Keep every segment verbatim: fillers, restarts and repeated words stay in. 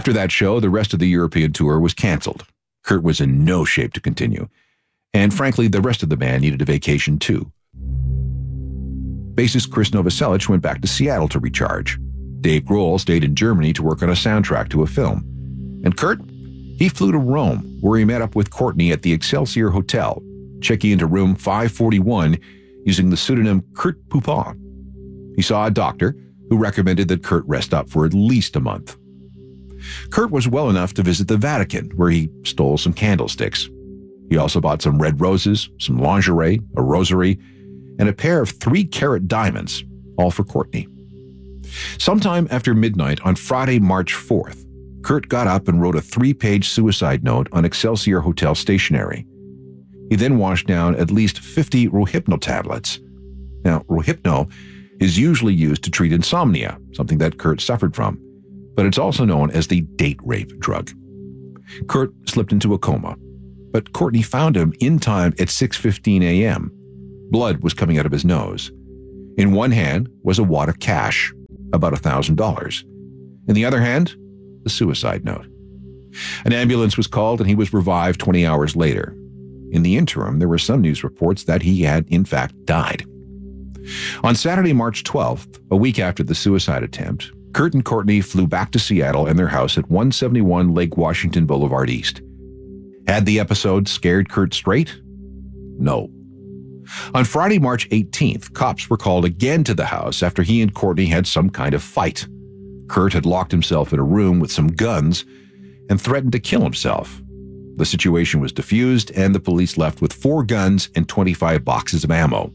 After that show, the rest of the European tour was canceled. Kurt was in no shape to continue. And frankly, the rest of the band needed a vacation too. Bassist Chris Novoselic went back to Seattle to recharge. Dave Grohl stayed in Germany to work on a soundtrack to a film. And Kurt? He flew to Rome, where he met up with Courtney at the Excelsior Hotel, checking into room five forty-one using the pseudonym Kurt Poupon. He saw a doctor who recommended that Kurt rest up for at least a month. Kurt was well enough to visit the Vatican, where he stole some candlesticks. He also bought some red roses, some lingerie, a rosary, and a pair of three-carat diamonds, all for Courtney. Sometime after midnight on Friday, March fourth, Kurt got up and wrote a three-page suicide note on Excelsior Hotel stationery. He then washed down at least fifty Rohypnol tablets. Now, Rohypnol is usually used to treat insomnia, something that Kurt suffered from, but it's also known as the date rape drug. Kurt slipped into a coma, but Courtney found him in time at six fifteen a.m. Blood was coming out of his nose. In one hand was a wad of cash, about one thousand dollars. In the other hand, the suicide note. An ambulance was called and he was revived twenty hours later. In the interim, there were some news reports that he had, in fact, died. On Saturday, March twelfth, a week after the suicide attempt, Kurt and Courtney flew back to Seattle and their house at one seventy-one Lake Washington Boulevard East. Had the episode scared Kurt straight? No. On Friday, March eighteenth, cops were called again to the house after he and Courtney had some kind of fight. Kurt had locked himself in a room with some guns and threatened to kill himself. The situation was diffused and the police left with four guns and twenty-five boxes of ammo.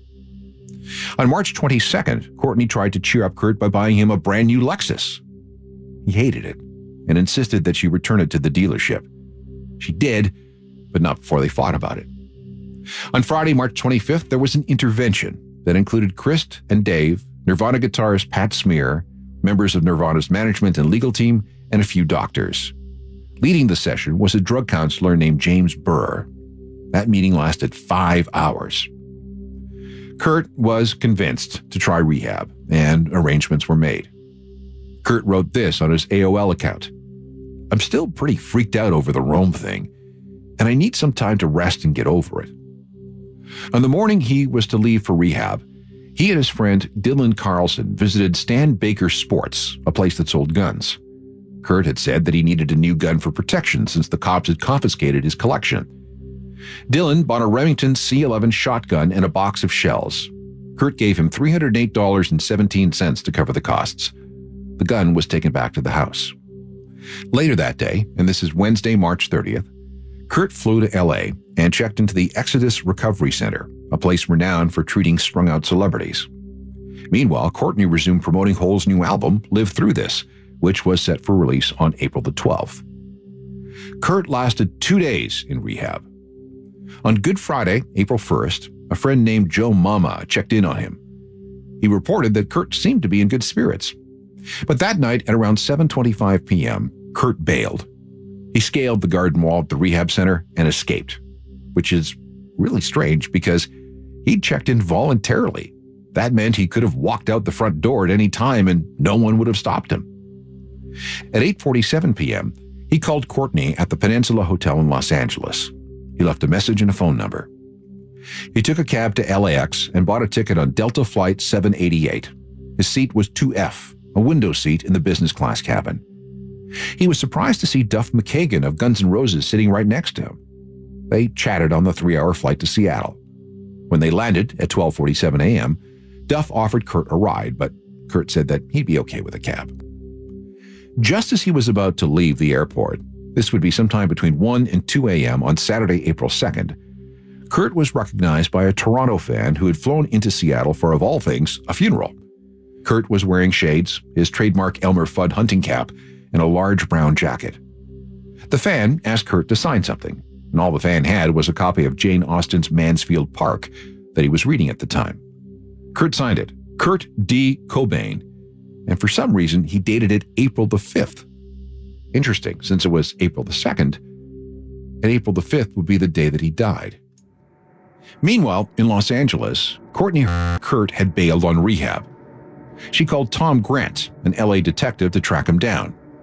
On March twenty-second, Courtney tried to cheer up Kurt by buying him a brand new Lexus. He hated it and insisted that she return it to the dealership. She did, but not before they fought about it. On Friday, March twenty-fifth, there was an intervention that included Chris and Dave, Nirvana guitarist Pat Smear, members of Nirvana's management and legal team, and a few doctors. Leading the session was a drug counselor named James Burr. That meeting lasted five hours. Kurt was convinced to try rehab, and arrangements were made. Kurt wrote this on his A O L account. "I'm still pretty freaked out over the Rome thing, and I need some time to rest and get over it." On the morning he was to leave for rehab, he and his friend Dylan Carlson visited Stan Baker Sports, a place that sold guns. Kurt had said that he needed a new gun for protection since the cops had confiscated his collection. Dylan bought a Remington C eleven shotgun and a box of shells. Kurt gave him three hundred eight dollars and seventeen cents to cover the costs. The gun was taken back to the house. Later that day, and this is Wednesday, March thirtieth, Kurt flew to L A and checked into the Exodus Recovery Center, a place renowned for treating strung-out celebrities. Meanwhile, Courtney resumed promoting Hole's new album, Live Through This, which was set for release on April the twelfth. Kurt lasted two days in rehab. On Good Friday, April first, a friend named Joe Mama checked in on him. He reported that Kurt seemed to be in good spirits. But that night at around seven twenty-five p.m., Kurt bailed. He scaled the garden wall at the rehab center and escaped, which is really strange because he'd checked in voluntarily. That meant he could have walked out the front door at any time and no one would have stopped him. At eight forty-seven p.m., he called Courtney at the Peninsula Hotel in Los Angeles. He left a message and a phone number. He took a cab to L A X and bought a ticket on Delta Flight seven eighty-eight. His seat was two F, a window seat in the business class cabin. He was surprised to see Duff McKagan of Guns N' Roses sitting right next to him. They chatted on the three-hour flight to Seattle. When they landed at twelve forty-seven a.m., Duff offered Kurt a ride, but Kurt said that he'd be okay with a cab. Just as he was about to leave the airport, this would be sometime between one and two a.m. on Saturday, April second, Kurt was recognized by a Toronto fan who had flown into Seattle for, of all things, a funeral. Kurt was wearing shades, his trademark Elmer Fudd hunting cap, and a large brown jacket. The fan asked Kurt to sign something, and all the fan had was a copy of Jane Austen's Mansfield Park that he was reading at the time. Kurt signed it, Kurt D. Cobain, and for some reason he dated it April the fifth. Interesting, since it was April the second, and April the fifth would be the day that he died. Meanwhile, in Los Angeles, Courtney Kurt had bailed on rehab. She called Tom Grant, an L A detective, to track him down.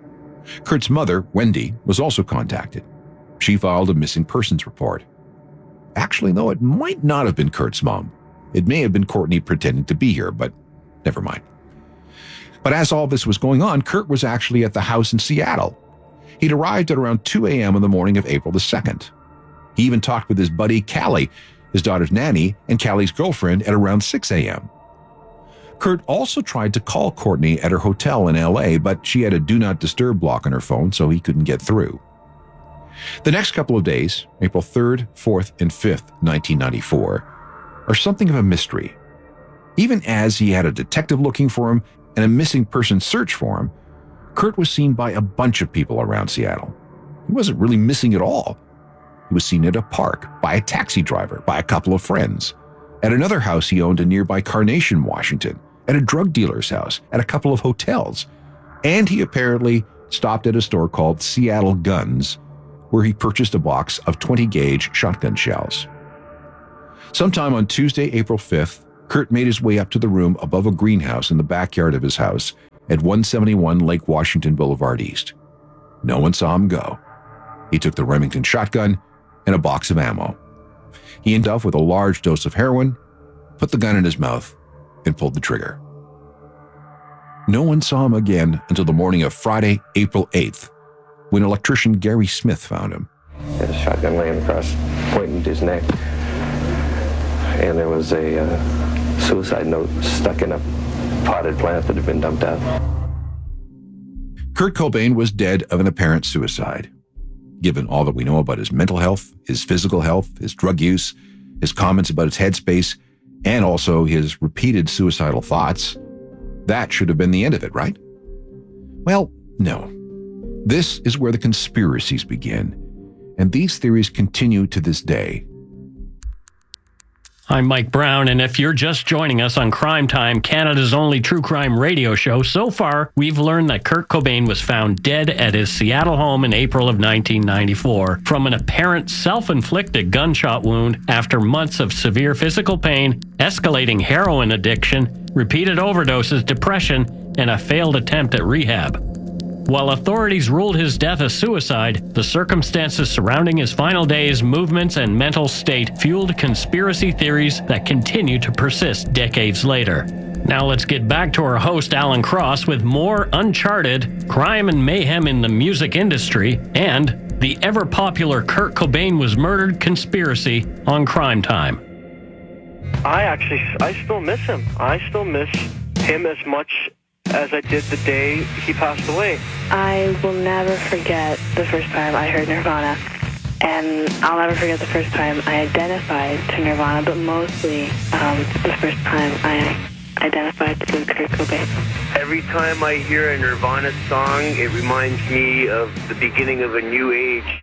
Kurt's mother, Wendy, was also contacted. She filed a missing persons report. Actually, though, it might not have been Kurt's mom. It may have been Courtney pretending to be here, but never mind. But as all this was going on, Kurt was actually at the house in Seattle. He'd arrived at around two a.m. on the morning of April the second. He even talked with his buddy Callie, his daughter's nanny, and Callie's girlfriend at around six a.m. Kurt also tried to call Courtney at her hotel in L A, but she had a do not disturb block on her phone, so he couldn't get through. The next couple of days, April third, fourth, and fifth, nineteen ninety-four, are something of a mystery. Even as he had a detective looking for him and a missing person search for him, Kurt was seen by a bunch of people around Seattle. He wasn't really missing at all. He was seen at a park, by a taxi driver, by a couple of friends, at another house he owned in nearby Carnation, Washington, at a drug dealer's house, at a couple of hotels, and he apparently stopped at a store called Seattle Guns, where he purchased a box of twenty gauge shotgun shells. Sometime on Tuesday, April fifth, Kurt made his way up to the room above a greenhouse in the backyard of his house at one seventy-one Lake Washington Boulevard East. No one saw him go. He took the Remington shotgun and a box of ammo. He ended up with a large dose of heroin, put the gun in his mouth, and pulled the trigger. No one saw him again until the morning of Friday, April eighth, when electrician Gary Smith found him. He had a shotgun laying across, pointing to his neck, and there was a uh, suicide note stuck in a potted plant that had been dumped out. Kurt Cobain was dead of an apparent suicide. Given all that we know about his mental health, his physical health, his drug use, his comments about his headspace, and also his repeated suicidal thoughts, that should have been the end of it, right? Well, no. This is where the conspiracies begin, and these theories continue to this day. I'm Mike Brown, and if you're just joining us on Crime Time, Canada's only true crime radio show, so far we've learned that Kurt Cobain was found dead at his Seattle home in April of nineteen ninety-four from an apparent self-inflicted gunshot wound after months of severe physical pain, escalating heroin addiction, repeated overdoses, depression, and a failed attempt at rehab. While authorities ruled his death a suicide, the circumstances surrounding his final days, movements, and mental state fueled conspiracy theories that continue to persist decades later. Now let's get back to our host, Alan Cross, with more Uncharted, crime and mayhem in the music industry, and the ever-popular Kurt Cobain was murdered conspiracy on Crime Time. I actually, I still miss him. I still miss him as much as I did the day he passed away. I will never forget the first time I heard Nirvana, and I'll never forget the first time I identified to Nirvana, but mostly um, the first time I identified to Kurt Cobain. Every time I hear a Nirvana song, it reminds me of the beginning of a new age.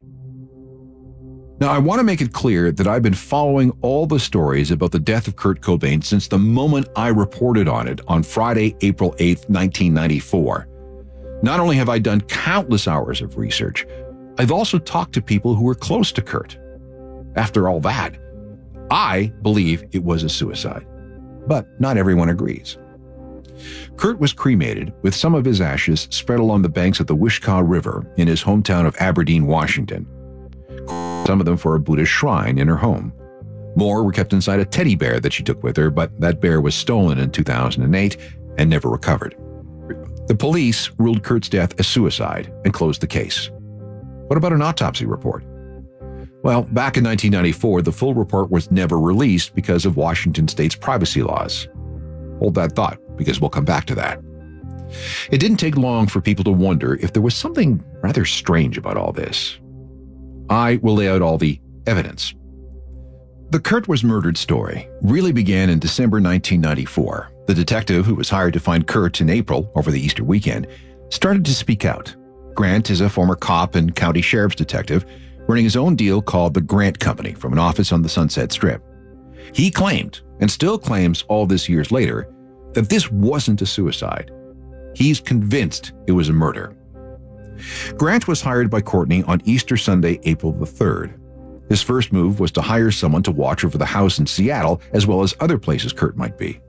Now, I want to make it clear that I've been following all the stories about the death of Kurt Cobain since the moment I reported on it on Friday, April eighth, nineteen ninety-four. Not only have I done countless hours of research, I've also talked to people who were close to Kurt. After all that, I believe it was a suicide, but not everyone agrees. Kurt was cremated with some of his ashes spread along the banks of the Wishkah River in his hometown of Aberdeen, Washington. Some of them for a Buddhist shrine in her home. More were kept inside a teddy bear that she took with her, but that bear was stolen in two thousand eight and never recovered. The police ruled Kurt's death a suicide and closed the case. What about an autopsy report? Well, back in nineteen ninety-four, the full report was never released because of Washington state's privacy laws. Hold that thought, because we'll come back to that. It didn't take long for people to wonder if there was something rather strange about all this. I will lay out all the evidence. The Kurt was murdered story really began in December nineteen ninety-four. The detective who was hired to find Kurt in April over the Easter weekend started to speak out. Grant is a former cop and county sheriff's detective running his own deal called the Grant Company from an office on the Sunset Strip. He claimed, and still claims all this years later, that this wasn't a suicide. He's convinced it was a murder. Grant was hired by Courtney on Easter Sunday, April the third. His first move was to hire someone to watch over the house in Seattle as well as other places Kurt might be.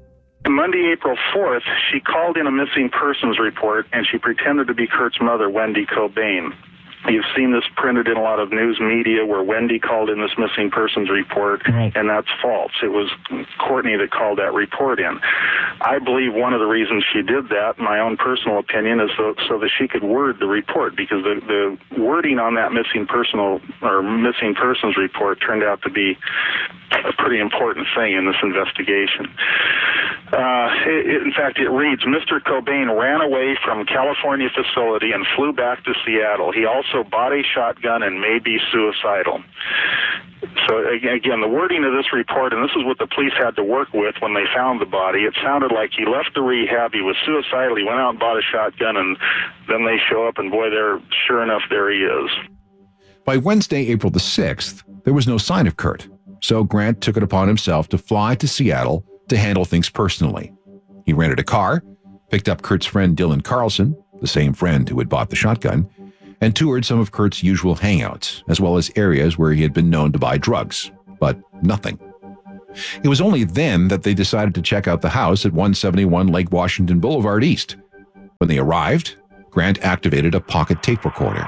Monday, April fourth, she called in a missing persons report, and she pretended to be Kurt's mother, Wendy Cobain. You've seen this printed in a lot of news media where Wendy called in this missing persons report, right. And that's false. It was Courtney that called that report in. I believe one of the reasons she did that, my own personal opinion, is so, so that she could word the report, because the, the wording on that missing personal or missing persons report turned out to be a pretty important thing in this investigation. Uh, it, it, in fact, it reads, Mister Cobain ran away from California facility and flew back to Seattle. He also bought a shotgun and may be suicidal. So, again, the wording of this report, and this is what the police had to work with when they found the body, it sounded like he left the rehab, he was suicidal, he went out and bought a shotgun, and then they show up, and boy, there, sure enough, there he is. By Wednesday, April the sixth, there was no sign of Kurt, so Grant took it upon himself to fly to Seattle to handle things personally. He rented a car, picked up Kurt's friend Dylan Carlson, the same friend who had bought the shotgun, and toured some of Kurt's usual hangouts, as well as areas where he had been known to buy drugs, but nothing. It was only then that they decided to check out the house at one seventy-one Lake Washington Boulevard East. When they arrived, Grant activated a pocket tape recorder.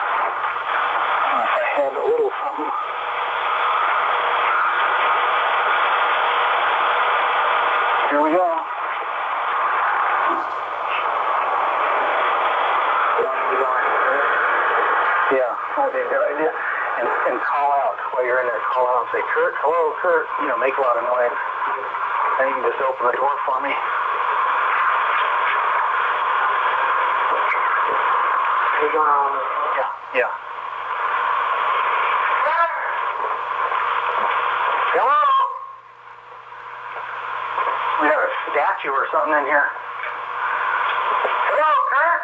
Here we go. Yeah, that'd be a good idea. And, and call out while you're in there. Call out and say, Kurt, hello, Kurt. You know, make a lot of noise. Then you can just open the door for me. Are you going on? Yeah, yeah. Hello? We have a statue or something in here. Hello, Kurt?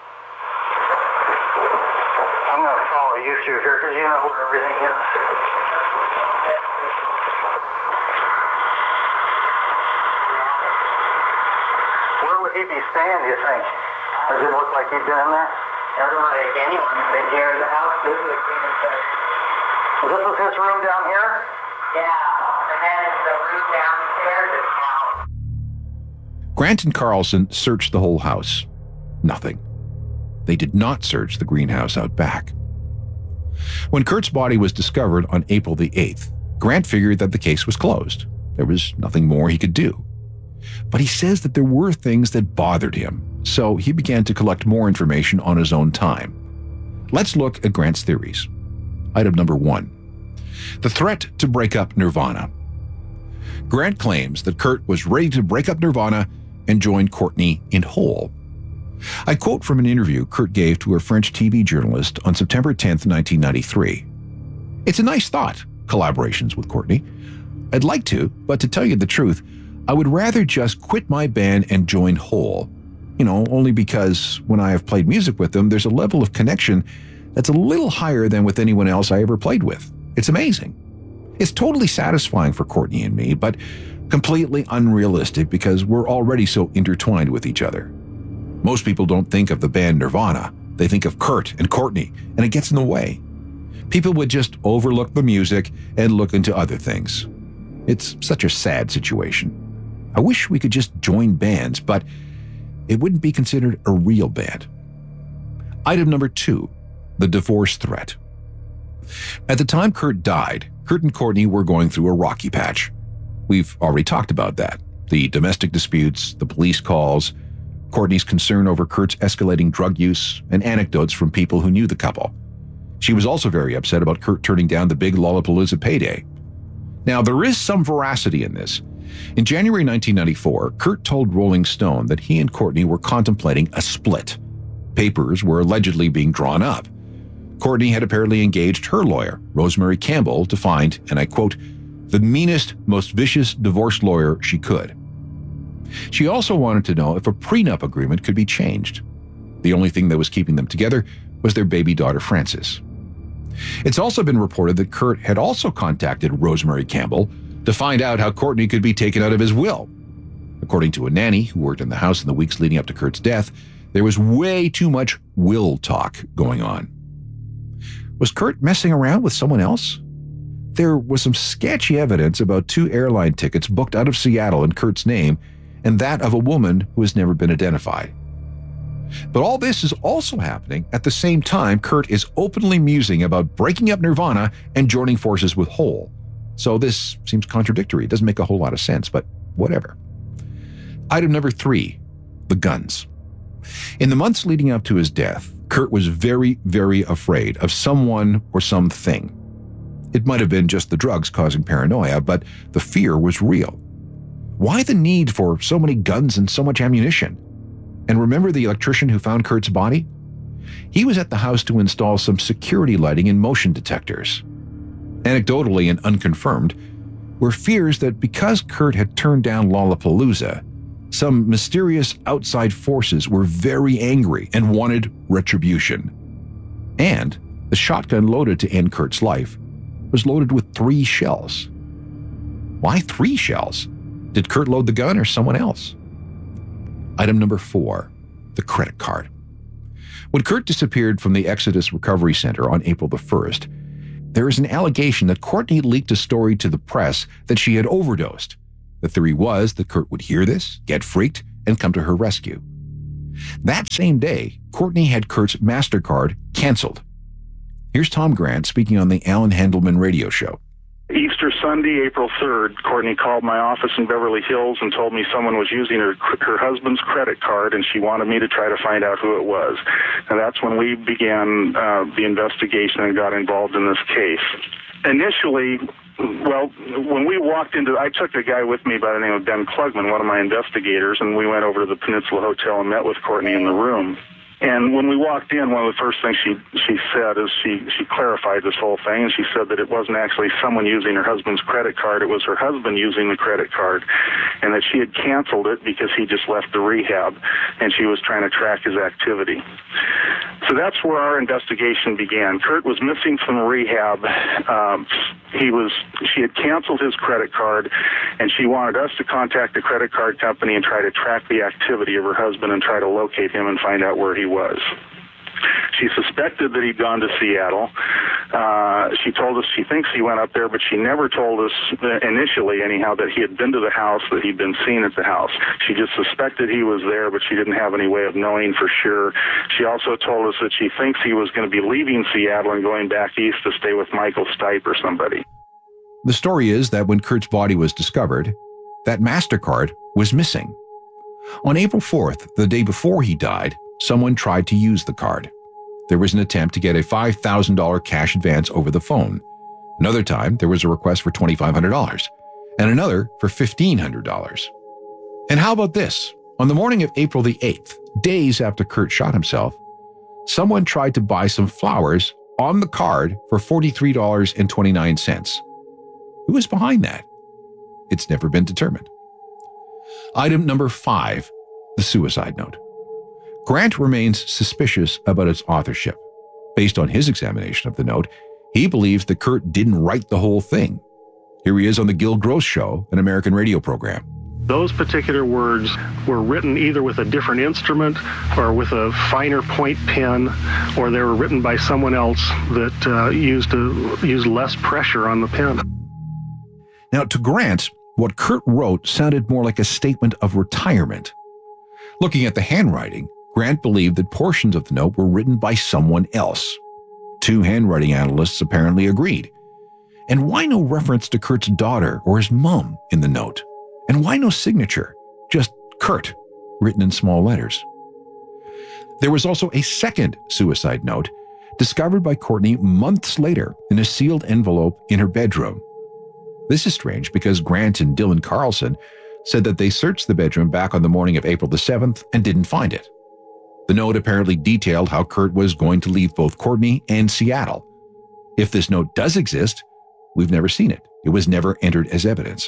I'm going to follow you through here because you know where everything is. Where would he be staying, do you think? Does it look like he's been in there? Doesn't look like anyone's been here in the house. This is the cleanest place. This was his room down here? Yeah, and then the room downstairs is out. Grant and Carlson searched the whole house. Nothing. They did not search the greenhouse out back. When Kurt's body was discovered on April the eighth, Grant figured that the case was closed. There was nothing more he could do. But he says that there were things that bothered him, so he began to collect more information on his own time. Let's look at Grant's theories. Item number one, the threat to break up Nirvana. Grant claims that Kurt was ready to break up Nirvana and join Courtney in Hole. I quote from an interview Kurt gave to a French T V journalist on September tenth, nineteen ninety-three. It's a nice thought, collaborations with Courtney. I'd like to, but to tell you the truth, I would rather just quit my band and join Hole. You know, only because when I have played music with them, there's a level of connection that's a little higher than with anyone else I ever played with. It's amazing. It's totally satisfying for Courtney and me, but completely unrealistic because we're already so intertwined with each other. Most people don't think of the band Nirvana. They think of Kurt and Courtney, and it gets in the way. People would just overlook the music and look into other things. It's such a sad situation. I wish we could just join bands, but it wouldn't be considered a real band. Item number two, the divorce threat. At the time Kurt died, Kurt and Courtney were going through a rocky patch. We've already talked about that. The domestic disputes, the police calls, Courtney's concern over Kurt's escalating drug use, and anecdotes from people who knew the couple. She was also very upset about Kurt turning down the big Lollapalooza payday. Now, there is some veracity in this. In January nineteen ninety-four, Kurt told Rolling Stone that he and Courtney were contemplating a split. Papers were allegedly being drawn up. Courtney had apparently engaged her lawyer, Rosemary Campbell, to find, and I quote, the meanest, most vicious divorce lawyer she could. She also wanted to know if a prenup agreement could be changed. The only thing that was keeping them together was their baby daughter, Frances. It's also been reported that Kurt had also contacted Rosemary Campbell to find out how Courtney could be taken out of his will. According to a nanny who worked in the house in the weeks leading up to Kurt's death, there was way too much will talk going on. Was Kurt messing around with someone else? There was some sketchy evidence about two airline tickets booked out of Seattle in Kurt's name and that of a woman who has never been identified. But all this is also happening at the same time Kurt is openly musing about breaking up Nirvana and joining forces with Hole. So this seems contradictory. It doesn't make a whole lot of sense, but whatever. Item number three, the guns. In the months leading up to his death, Kurt was very, very afraid of someone or something. It might have been just the drugs causing paranoia, but the fear was real. Why the need for so many guns and so much ammunition? And remember the electrician who found Kurt's body? He was at the house to install some security lighting and motion detectors. Anecdotally and unconfirmed were fears that because Kurt had turned down Lollapalooza, some mysterious outside forces were very angry and wanted retribution. And the shotgun loaded to end Kurt's life was loaded with three shells. Why three shells? Did Kurt load the gun or someone else? Item number four, the credit card. When Kurt disappeared from the Exodus Recovery Center on April the first, there is an allegation that Courtney leaked a story to the press that she had overdosed. The theory was that Kurt would hear this, get freaked, and come to her rescue. That same day, Courtney had Kurt's MasterCard canceled. Here's Tom Grant speaking on the Alan Handelman radio show. Easter Sunday, April third, Courtney called my office in Beverly Hills and told me someone was using her her husband's credit card, and she wanted me to try to find out who it was. And that's when we began uh, the investigation and got involved in this case. Initially, well, when we walked into, I took a guy with me by the name of Ben Klugman, one of my investigators, and we went over to the Peninsula Hotel and met with Courtney in the room. And when we walked in, one of the first things she she said is she, she clarified this whole thing, and she said that it wasn't actually someone using her husband's credit card, it was her husband using the credit card, and that she had canceled it because he just left the rehab, and she was trying to track his activity. So that's where our investigation began. Kurt was missing from rehab. Um, he was she had canceled his credit card, and she wanted us to contact the credit card company and try to track the activity of her husband and try to locate him and find out where he was. She suspected that he'd gone to Seattle. Uh, she told us she thinks he went up there, but she never told us initially, anyhow, that he had been to the house, that he'd been seen at the house. She just suspected he was there, but she didn't have any way of knowing for sure. She also told us that she thinks he was going to be leaving Seattle and going back east to stay with Michael Stipe or somebody. The story is that when Kurt's body was discovered, that MasterCard was missing. On April fourth, the day before he died, someone tried to use the card. There was an attempt to get a five thousand dollars cash advance over the phone. Another time, there was a request for twenty-five hundred dollars, and another for fifteen hundred dollars. And how about this? On the morning of April the eighth, days after Kurt shot himself, someone tried to buy some flowers on the card for forty-three dollars and twenty-nine cents. Who is behind that? It's never been determined. Item number five, the suicide note. Grant remains suspicious about its authorship. Based on his examination of the note, he believes that Kurt didn't write the whole thing. Here he is on the Gil Gross Show, an American radio program. Those particular words were written either with a different instrument or with a finer point pen, or they were written by someone else that uh, used, a, used less pressure on the pen. Now, to Grant, what Kurt wrote sounded more like a statement of retirement. Looking at the handwriting, Grant believed that portions of the note were written by someone else. Two handwriting analysts apparently agreed. And why no reference to Kurt's daughter or his mom in the note? And why no signature? Just Kurt, written in small letters. There was also a second suicide note discovered by Courtney months later in a sealed envelope in her bedroom. This is strange because Grant and Dylan Carlson said that they searched the bedroom back on the morning of April the seventh and didn't find it. The note apparently detailed how Kurt was going to leave both Courtney and Seattle. If this note does exist, we've never seen it. It was never entered as evidence.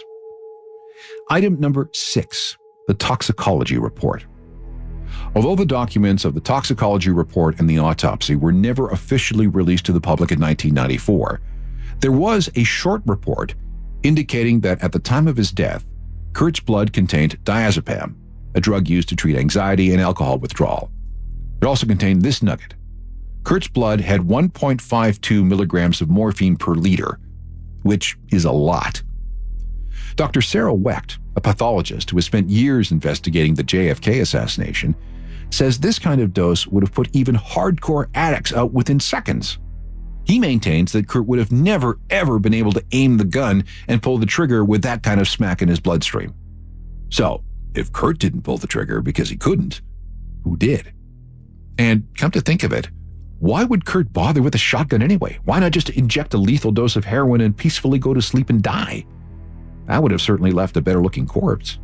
Item number six, the toxicology report. Although the documents of the toxicology report and the autopsy were never officially released to the public in nineteen ninety-four, there was a short report indicating that at the time of his death, Kurt's blood contained diazepam, a drug used to treat anxiety and alcohol withdrawal. It also contained this nugget. Kurt's blood had one point five two milligrams of morphine per liter, which is a lot. Doctor Sarah Wecht, a pathologist who has spent years investigating the J F K assassination, says this kind of dose would have put even hardcore addicts out within seconds. He maintains that Kurt would have never, ever been able to aim the gun and pull the trigger with that kind of smack in his bloodstream. So, if Kurt didn't pull the trigger because he couldn't, who did? And come to think of it, why would Kurt bother with a shotgun anyway? Why not just inject a lethal dose of heroin and peacefully go to sleep and die? That would have certainly left a better-looking corpse.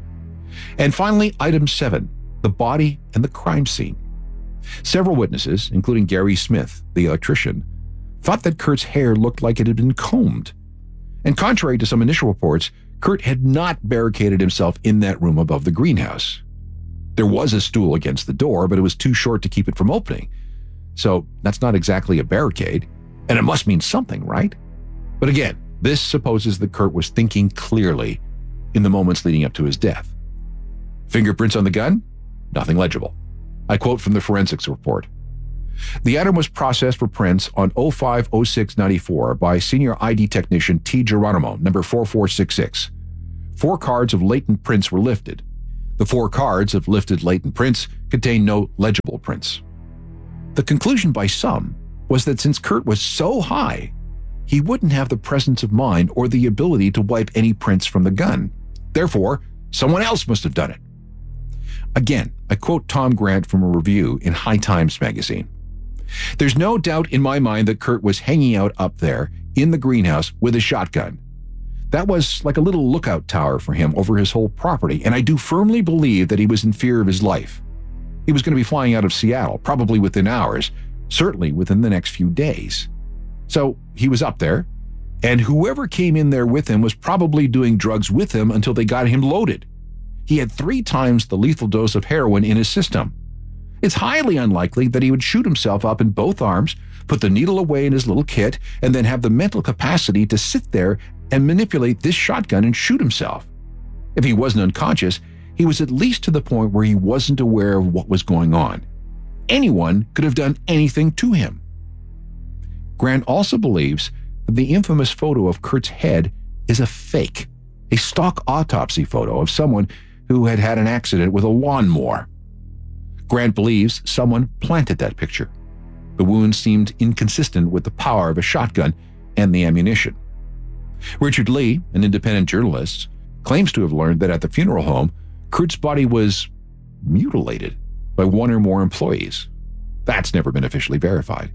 And finally, item seven, the body and the crime scene. Several witnesses, including Gary Smith, the electrician, thought that Kurt's hair looked like it had been combed. And contrary to some initial reports, Kurt had not barricaded himself in that room above the greenhouse. There was a stool against the door, but it was too short to keep it from opening. So that's not exactly a barricade, and it must mean something, right? But again, this supposes that Kurt was thinking clearly in the moments leading up to his death. Fingerprints on the gun? Nothing legible. I quote from the forensics report. The item was processed for prints on oh five oh six ninety-four by senior I D technician T. Geronimo, number four four six six. Four cards of latent prints were lifted. The four cards of lifted latent prints contained no legible prints. The conclusion by some was that since Kurt was so high, he wouldn't have the presence of mind or the ability to wipe any prints from the gun. Therefore, someone else must have done it. Again, I quote Tom Grant from a review in High Times magazine. There's no doubt in my mind that Kurt was hanging out up there in the greenhouse with a shotgun. That was like a little lookout tower for him over his whole property, and I do firmly believe that he was in fear of his life. He was going to be flying out of Seattle, probably within hours, certainly within the next few days. So he was up there, and whoever came in there with him was probably doing drugs with him until they got him loaded. He had three times the lethal dose of heroin in his system. It's highly unlikely that he would shoot himself up in both arms, put the needle away in his little kit, and then have the mental capacity to sit there and manipulate this shotgun and shoot himself. If he wasn't unconscious, he was at least to the point where he wasn't aware of what was going on. Anyone could have done anything to him. Grant also believes that the infamous photo of Kurt's head is a fake, a stock autopsy photo of someone who had had an accident with a lawnmower. Grant believes someone planted that picture. The wound seemed inconsistent with the power of a shotgun and the ammunition. Richard Lee, an independent journalist, claims to have learned that at the funeral home, Kurt's body was mutilated by one or more employees. That's never been officially verified.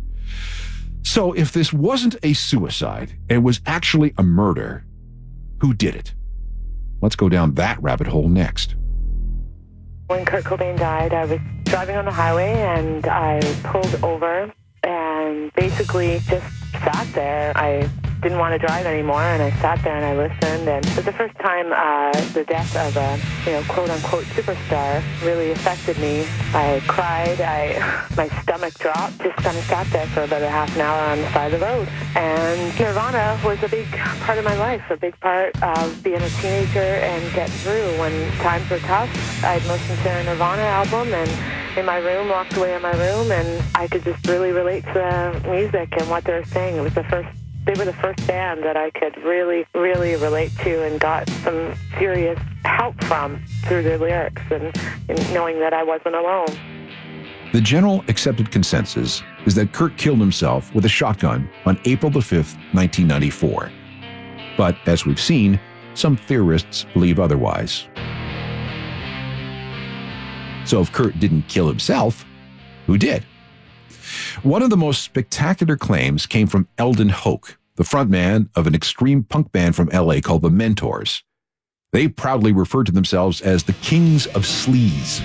So if this wasn't a suicide and was actually a murder, who did it? Let's go down that rabbit hole next. When Kurt Cobain died, I was driving on the highway and I pulled over and basically just sat there. I didn't want to drive anymore, and I sat there and I listened. And it was the first time uh, the death of a, you know, quote-unquote superstar really affected me. I cried. I my stomach dropped. Just kind of sat there for about a half an hour on the side of the road. And Nirvana was a big part of my life, a big part of being a teenager and getting through when times were tough. I'd listened to a Nirvana album and in my room, walked away in my room, and I could just really relate to the music and what they were saying. It was the first They were the first band that I could really, really relate to and got some serious help from through their lyrics and, and knowing that I wasn't alone. The general accepted consensus is that Kurt killed himself with a shotgun on April the fifth, nineteen ninety-four. But as we've seen, some theorists believe otherwise. So if Kurt didn't kill himself, who did? One of the most spectacular claims came from Eldon Hoke, the frontman of an extreme punk band from L A called The Mentors. They proudly referred to themselves as the Kings of Sleaze.